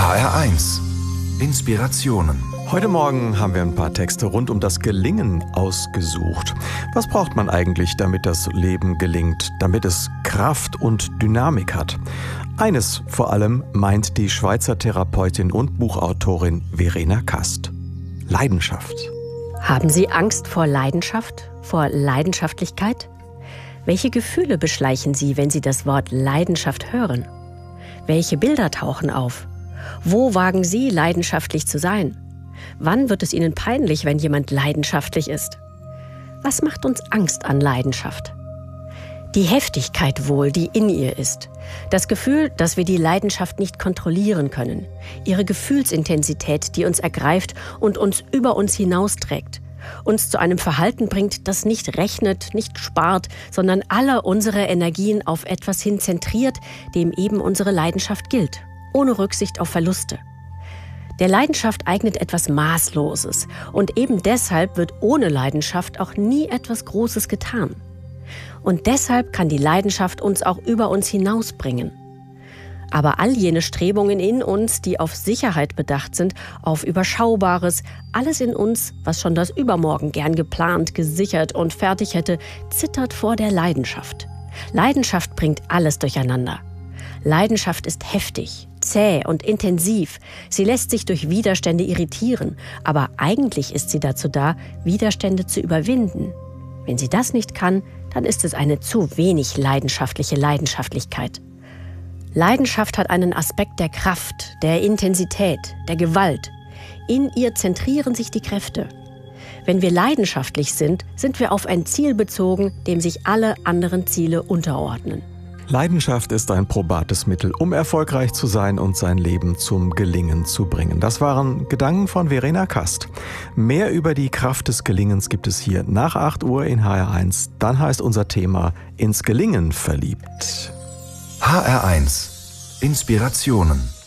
HR1 Inspirationen. Heute Morgen haben wir ein paar Texte rund um das Gelingen ausgesucht. Was braucht man eigentlich, damit das Leben gelingt, damit es Kraft und Dynamik hat? Eines vor allem meint die Schweizer Therapeutin und Buchautorin Verena Kast: Leidenschaft. Haben Sie Angst vor Leidenschaft, vor Leidenschaftlichkeit? Welche Gefühle beschleichen Sie, wenn Sie das Wort Leidenschaft hören? Welche Bilder tauchen auf? Wo wagen Sie, leidenschaftlich zu sein? Wann wird es Ihnen peinlich, wenn jemand leidenschaftlich ist? Was macht uns Angst an Leidenschaft? Die Heftigkeit wohl, die in ihr ist. Das Gefühl, dass wir die Leidenschaft nicht kontrollieren können. Ihre Gefühlsintensität, die uns ergreift und uns über uns hinausträgt. Uns zu einem Verhalten bringt, das nicht rechnet, nicht spart, sondern alle unsere Energien auf etwas hin zentriert, dem eben unsere Leidenschaft gilt, ohne Rücksicht auf Verluste. Der Leidenschaft eignet etwas Maßloses und eben deshalb wird ohne Leidenschaft auch nie etwas Großes getan. Und deshalb kann die Leidenschaft uns auch über uns hinausbringen. Aber all jene Strebungen in uns, die auf Sicherheit bedacht sind, auf Überschaubares, alles in uns, was schon das Übermorgen gern geplant, gesichert und fertig hätte, zittert vor der Leidenschaft. Leidenschaft bringt alles durcheinander. Leidenschaft ist heftig, zäh und intensiv. Sie lässt sich durch Widerstände irritieren, aber eigentlich ist sie dazu da, Widerstände zu überwinden. Wenn sie das nicht kann, dann ist es eine zu wenig leidenschaftliche Leidenschaftlichkeit. Leidenschaft hat einen Aspekt der Kraft, der Intensität, der Gewalt. In ihr zentrieren sich die Kräfte. Wenn wir leidenschaftlich sind, sind wir auf ein Ziel bezogen, dem sich alle anderen Ziele unterordnen. Leidenschaft ist ein probates Mittel, um erfolgreich zu sein und sein Leben zum Gelingen zu bringen. Das waren Gedanken von Verena Kast. Mehr über die Kraft des Gelingens gibt es hier nach 8 Uhr in HR1. Dann heißt unser Thema ins Gelingen verliebt. HR1 Inspirationen.